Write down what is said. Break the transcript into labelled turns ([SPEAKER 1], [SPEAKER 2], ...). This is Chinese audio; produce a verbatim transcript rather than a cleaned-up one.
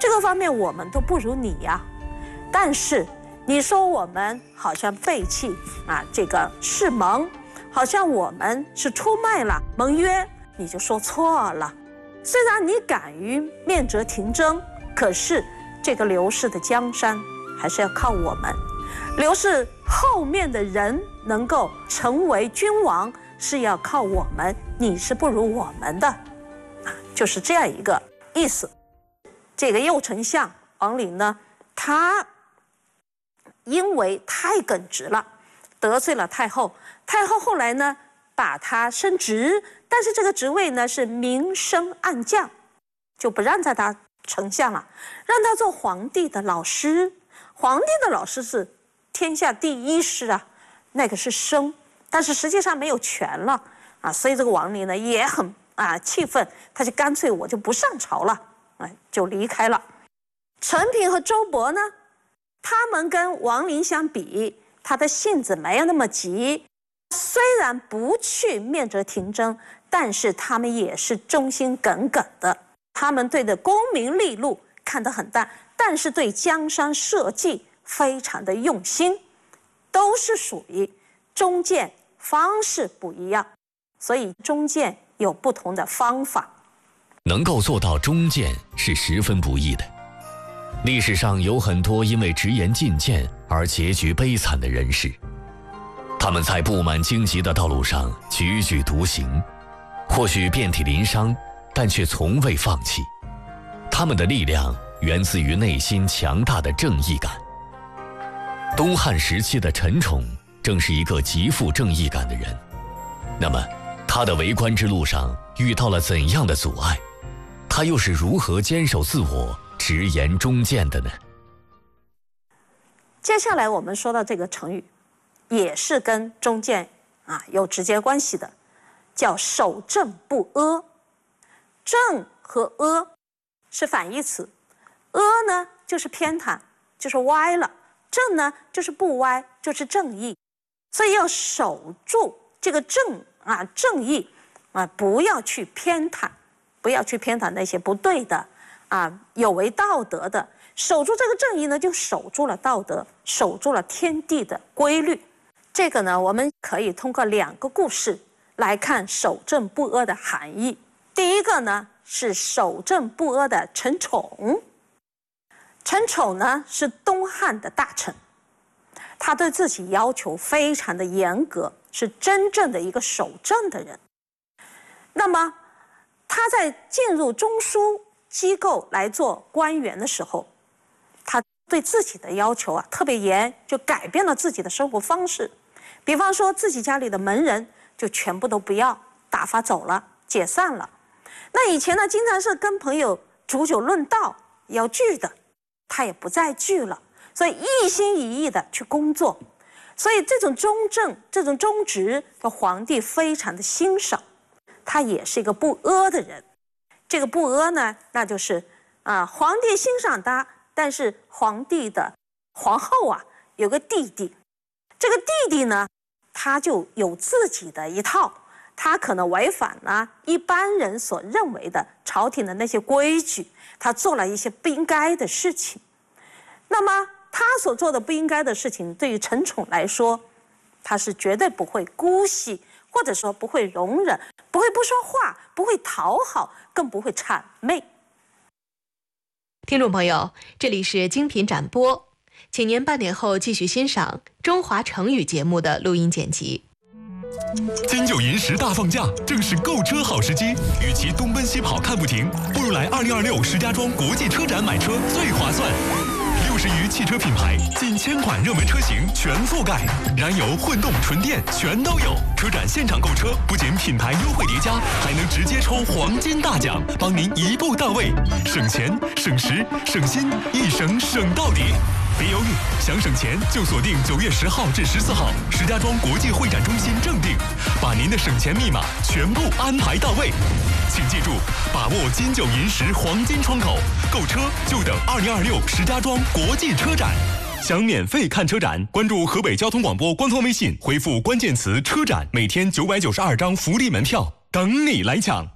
[SPEAKER 1] 这个方面我们都不如你呀。但是你说我们好像背弃啊这个誓盟，好像我们是出卖了盟约，你就说错了。虽然你敢于面折廷争，可是这个刘氏的江山还是要靠我们。刘氏后面的人能够成为君王，是要靠我们，你是不如我们的，就是这样一个意思。这个右丞相王陵呢，他因为太耿直了，得罪了太后，太后后来呢把他升职，但是这个职位呢是明升暗降，就不让他当丞相了，让他做皇帝的老师。皇帝的老师是天下第一师啊，那个是升，但是实际上没有权了啊，所以这个王陵呢也很啊气愤，他就干脆我就不上朝了，啊，就离开了。陈平和周勃呢，他们跟王陵相比，他的性子没有那么急，虽然不去面折廷争，但是他们也是忠心耿耿的。他们对的功名利禄看得很淡，但是对江山社稷非常的用心，都是属于忠谏方式不一样，所以忠谏有不同的方法。
[SPEAKER 2] 能够做到忠谏是十分不易的。历史上有很多因为直言进谏而结局悲惨的人士，他们在布满荆棘的道路上踽踽独行，或许遍体鳞伤，但却从未放弃。他们的力量源自于内心强大的正义感。东汉时期的陈宠正是一个极富正义感的人。那么他的为官之路上遇到了怎样的阻碍？他又是如何坚守自我，直言忠谏的呢？
[SPEAKER 1] 接下来我们说到这个成语，也是跟忠谏啊有直接关系的，叫守正不阿。正和阿是反义词，阿呢就是偏袒，就是歪了；正呢就是不歪，就是正义。所以要守住这个正啊正义啊，不要去偏袒，不要去偏袒那些不对的啊有违道德的。守住这个正义呢，就守住了道德，守住了天地的规律。这个呢，我们可以通过两个故事来看守正不阿的含义。第一个呢是守正不阿的陈宠。陈宠呢是东汉的大臣，他对自己要求非常的严格，是真正的一个守正的人。那么他在进入中枢机构来做官员的时候，他对自己的要求啊特别严，就改变了自己的生活方式。比方说自己家里的门人就全部都不要，打发走了，解散了。那以前呢经常是跟朋友煮酒论道要聚的，他也不再聚了，所以一心一意的去工作。所以这种忠正，这种忠直的皇帝非常的欣赏，他也是一个不阿的人。这个不阿呢，那就是啊，皇帝欣赏他，但是皇帝的皇后啊有个弟弟，这个弟弟呢他就有自己的一套，他可能违反了一般人所认为的朝廷的那些规矩，他做了一些不应该的事情。那么他所做的不应该的事情，对于陈宠来说，他是绝对不会姑息，或者说不会容忍，不会不说话，不会讨好，更不会谄媚。
[SPEAKER 3] 听众朋友，这里是精品展播，请您半点后继续欣赏中华成语节目的录音剪辑。
[SPEAKER 4] 金九银十大放假，正是购车好时机。与其东奔西跑看不停，不如来二零二六石家庄国际车展买车最划算。六十余汽车品牌，近千款热门车型全覆盖，燃油、混动、纯电全都有。车展现场购车，不仅品牌优惠叠加，还能直接抽黄金大奖，帮您一步到位，省钱、省时、省心，一省省到底。别犹豫，想省钱就锁定九月十号至十四号石家庄国际会展中心正定，把您的省钱密码全部安排到位。请记住，把握金九银十黄金窗口，购车就等二零二六石家庄国际车展。想免费看车展，关注河北交通广播官方微信，回复关键词车展，每天九百九十二张福利门票等你来抢。